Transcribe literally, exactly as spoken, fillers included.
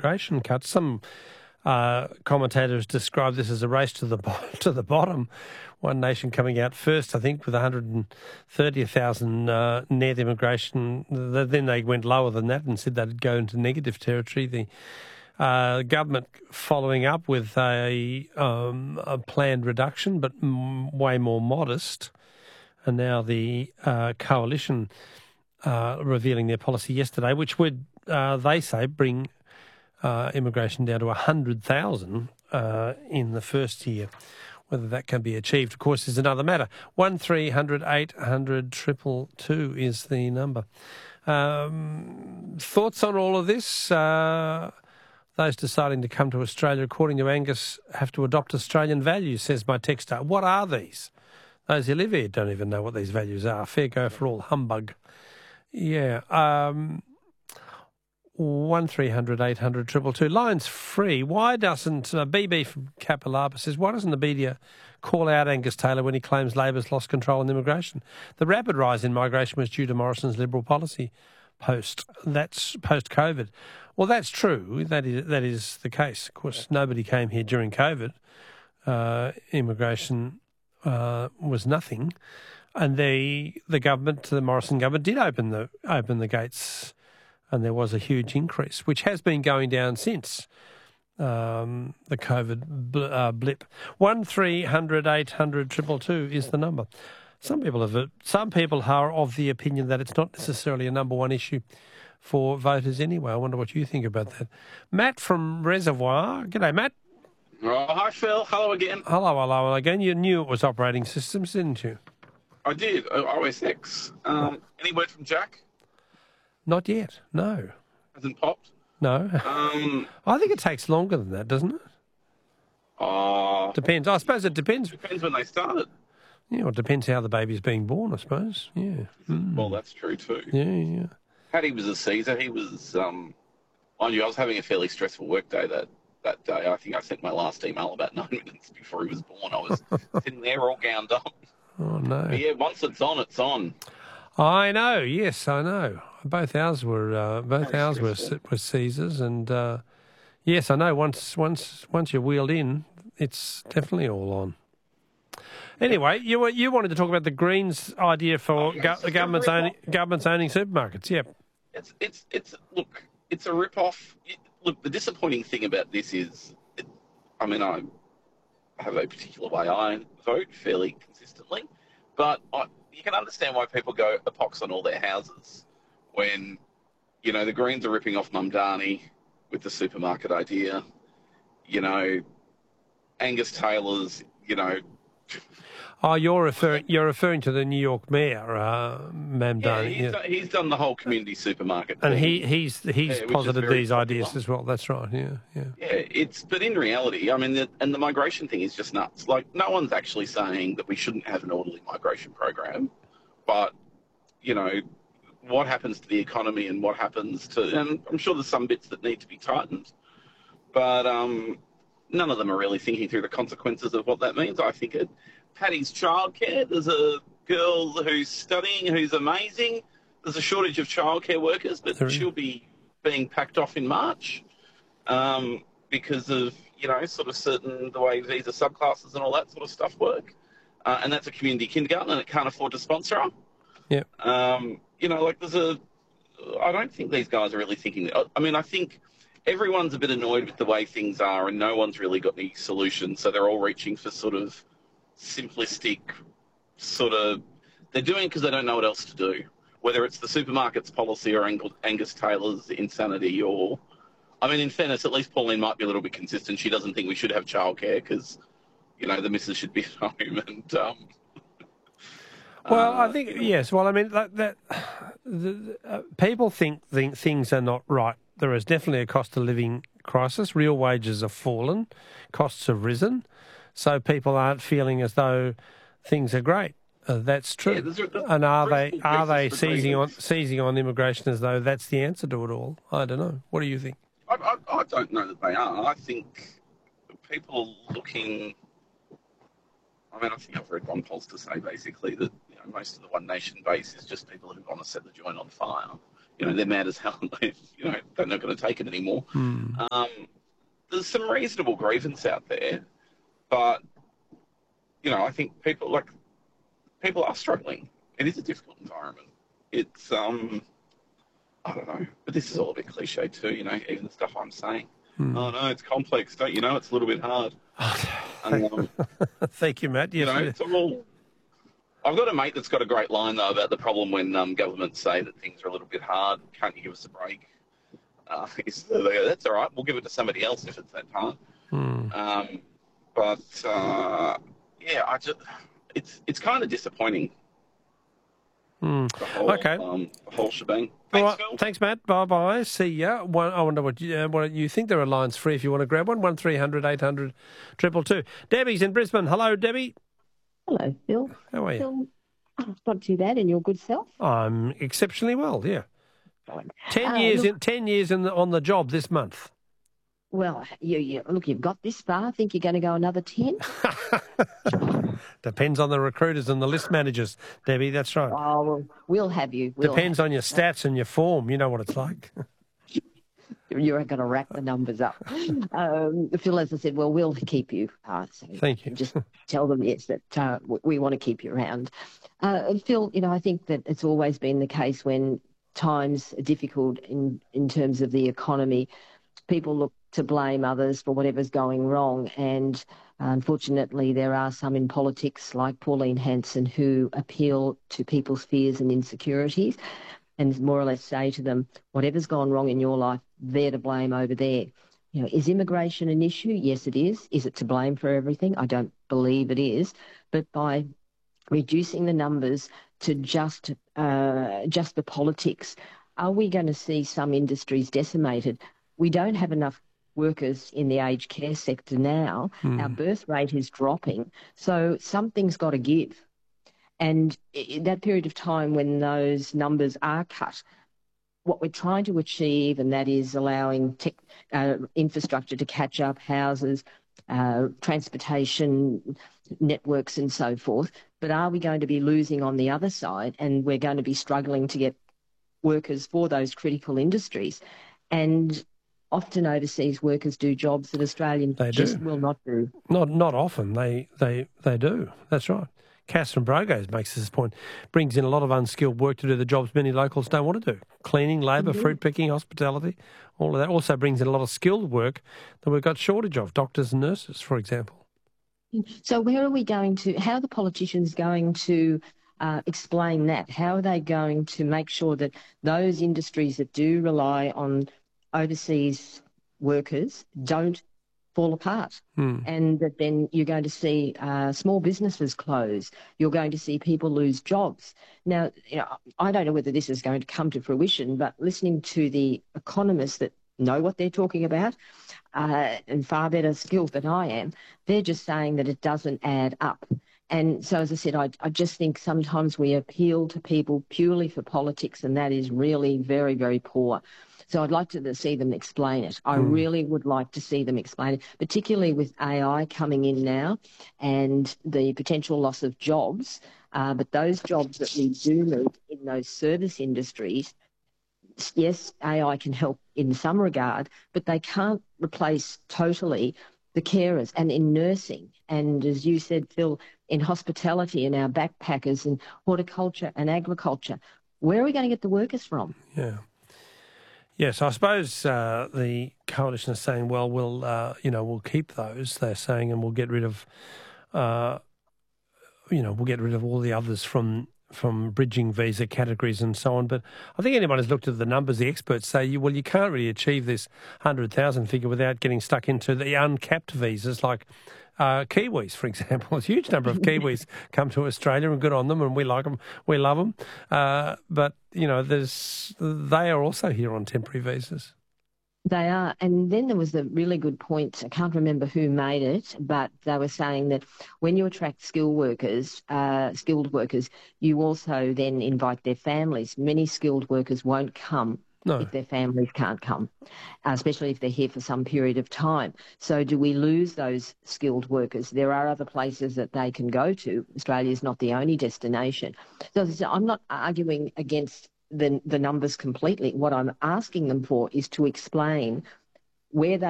immigration cuts. Some uh, commentators describe this as a race to the bo- to the bottom. One nation coming out first, I think, with one hundred thirty thousand uh, net immigration. Then they went lower than that and said they'd go into negative territory. The uh, government following up with a, um, a planned reduction, but m- way more modest. And now the uh, coalition uh, revealing their policy yesterday, which would, uh, they say, bring uh, immigration down to one hundred thousand uh, in the first year. Whether that can be achieved, of course, is another matter. one three hundred eight hundred two two two is the number. Um, thoughts on all of this? Uh, those deciding to come to Australia, according to Angus, have to adopt Australian values, says my texter. What are these? Those who live here don't even know what these values are. Fair go for all humbug. Yeah. Um, one three hundred eight hundred two two two. Line's free. Why doesn't, uh, B B from Kapalaba says, why doesn't the media call out Angus Taylor when he claims Labor's lost control on immigration? The rapid rise in migration was due to Morrison's Liberal policy post. That's post-COVID. Well, that's true. That is that is the case. Of course, nobody came here during COVID. Uh, immigration uh, was nothing. And the the government, the Morrison government, did open the open the gates, and there was a huge increase, which has been going down since um, the COVID bl- uh, blip. One three hundred eight hundred two two two is the number. Some people have some people are of the opinion that it's not necessarily a number one issue for voters anyway. I wonder what you think about that. Matt from Reservoir. G'day, Matt. Oh, hi, Phil. Hello again. Hello, hello again. You knew it was operating systems, didn't you? I did. O S X. Um, any word from Jack? Not yet. No. Hasn't popped? No. Um, I think it takes longer than that, doesn't it? Oh. Depends. I suppose it depends. Depends when they started. Yeah, well, it depends how the baby's being born, I suppose. Yeah. Mm. Well, that's true too. Yeah, yeah. Paddy was a Caesar. He was, um, mind you, I was having a fairly stressful work day that, that day. I think I sent my last email about nine minutes before he was born. I was sitting there all gowned up. Oh, no. But yeah, once it's on, it's on. I know, yes, I know. Both ours were uh, both Very ours were, stressful. were Caesars, and uh, yes, I know. Once once once you're wheeled in, it's definitely all on. Anyway, you were- you wanted to talk about the Greens' idea for Oh, yeah, go- it's the just a government's rip-off. owning government's owning supermarkets. Yep. It's, it's, it's, look, it's a rip-off. It- Look, the disappointing thing about this is, it, I mean, I have a particular way I vote fairly consistently, but I, you can understand why people go a pox on all their houses when, you know, the Greens are ripping off Mumdani with the supermarket idea, you know, Angus Taylor's, you know, Oh, you're referring you're referring to the New York mayor, uh, yeah, Mamdani. he's, Yeah, done, he's done the whole community supermarket and thing. he he's he's Yeah, which is posited very these popular. ideas as well. That's right. Yeah, yeah. Yeah, it's, but in reality, I mean, the, and the migration thing is just nuts. Like, no one's actually saying that we shouldn't have an orderly migration program, but, you know, what happens to the economy and what happens to, and I'm sure there's some bits that need to be tightened, but um, none of them are really thinking through the consequences of what that means. I think it, Paddy's childcare, there's a girl who's studying who's amazing. There's a shortage of childcare workers, but There is. she'll be being packed off in March um, because of, you know, sort of certain, the way visa subclasses and all that sort of stuff work. Uh, and that's a community kindergarten and it can't afford to sponsor her. Yeah. Um, you know, like there's a, I don't think these guys are really thinking, I mean, I think everyone's a bit annoyed with the way things are and no one's really got any solutions. So they're all reaching for sort of simplistic sort of, they're doing it because they don't know what else to do. Whether it's the supermarket's policy or Ang- Angus Taylor's insanity or, I mean, in fairness, at least Pauline might be a little bit consistent. She doesn't think we should have childcare because, you know, the missus should be at home and, um, Well, uh, I think yes. Well, I mean that, that the, uh, people think, think things are not right. There is definitely a cost of living crisis. Real wages have fallen, costs have risen, so people aren't feeling as though things are great. Uh, that's true. Yeah, there's a- there's and are they reasonable are they basis for seizing on grievance. seizing on immigration as though that's the answer to it all? I don't know. What do you think? I, I, I don't know that they are. I think people are looking. I mean, I think I've read one pollster say basically that, you know, most of the One Nation base is just people who want to set the joint on fire. you know, they're mad as hell. They, you know, they're not going to take it anymore. Mm. Um, there's some reasonable grievance out there, but you know, I think people like people are struggling. It is a difficult environment. It's um, I don't know, but this is all a bit cliche too. You know, even the stuff I'm saying. Mm. Oh no, it's complex. Don't you know? It's a little bit hard. Um, Thank you, Matt. Yes, you know, it's all. I've got a mate that's got a great line though about the problem when um, governments say that things are a little bit hard. Can't you give us a break? Uh, he's, they go, that's all right. We'll give it to somebody else if it's that hard. Mm. Um, but uh, yeah, I just it's it's kind of disappointing. Mm. The whole, Okay. Um, the whole shebang. All Thanks, right. Phil. Thanks, Matt. Bye bye. See ya. One, I wonder what you, uh, what you think. There are lines free if you want to grab one. One three hundred eight hundred triple two. Debbie's in Brisbane. Hello, Debbie. Hello, Phil. How are you? Phil, oh, not too bad, and your good self? I'm exceptionally well. Yeah. Fine. Ten Uh, years look, in. Ten years in the, on the job this month. Well, you, you, look, you've got this far. I think you're going to go another ten. Depends on the recruiters and the list managers, Debbie. That's right. Oh, well, we'll have you. We'll Depends have on your stats and your form. You know what it's like. you. You're going to rack the numbers up. um, Phil, as I said, well, we'll keep you. Uh, so Thank you. Just tell them, yes, that uh, we, we want to keep you around. Uh, Phil, you know, I think that it's always been the case when times are difficult in, in terms of the economy, people look to blame others for whatever's going wrong. And unfortunately, there are some in politics like Pauline Hanson who appeal to people's fears and insecurities and more or less say to them, whatever's gone wrong in your life, they're to blame over there. You know, is immigration an issue? Yes, it is. Is it to blame for everything? I don't believe it is. But by reducing the numbers to just uh, just the politics, are we going to see some industries decimated? We don't have enough workers in the aged care sector now. Mm. Our birth rate is dropping. So something's got to give. And in that period of time when those numbers are cut, what we're trying to achieve, and that is allowing tech, uh, infrastructure to catch up, houses, uh, transportation networks and so forth. But are we going to be losing on the other side, and we're going to be struggling to get workers for those critical industries? And often overseas workers do jobs that Australians They just do. will not do. Not not often. They they they do. That's right. Cass from Brogos makes this point. Brings in a lot of unskilled work to do the jobs many locals don't want to do. Cleaning, labour, Mm-hmm. fruit picking, hospitality, all of that. Also brings in a lot of skilled work that we've got shortage of, doctors and nurses, for example. So where are we going to, how are the politicians going to uh, explain that? How are they going to make sure that those industries that do rely on overseas workers don't fall apart, Hmm. and that then you're going to see uh, small businesses close. You're going to see people lose jobs. Now, you know, I don't know whether this is going to come to fruition, but listening to the economists that know what they're talking about uh, and far better skilled than I am, they're just saying that it doesn't add up. And so, as I said, I, I just think sometimes we appeal to people purely for politics, and that is really very, very poor. So I'd like to see them explain it. I Mm. really would like to see them explain it, particularly with A I coming in now and the potential loss of jobs. Uh, but those jobs that we do need in those service industries, yes, A I can help in some regard, but they can't replace totally the carers. And in nursing, and as you said, Phil, in hospitality and our backpackers and horticulture and agriculture, where are we going to get the workers from? Yeah. Yes, I suppose uh, the coalition is saying, well, we'll, uh, you know, we'll keep those. They're saying, and we'll get rid of, uh, you know, we'll get rid of all the others from from bridging visa categories and so on. But I think anyone who's looked at the numbers, the experts say, you, well, you can't really achieve this one hundred thousand figure without getting stuck into the uncapped visas like uh, Kiwis, for example. A huge number of Kiwis come to Australia, and good on them, and we like them, we love them. Uh, but, you know, there's they are also here on temporary visas. They are. And then there was a really good point. I can't remember who made it, but they were saying that when you attract skilled workers, uh, skilled workers, you also then invite their families. Many skilled workers won't come No. if their families can't come, uh, especially if they're here for some period of time. So do we lose those skilled workers? There are other places that they can go to. Australia is not the only destination. So as I said, I'm not arguing against the, the numbers completely. What I'm asking them for is to explain where they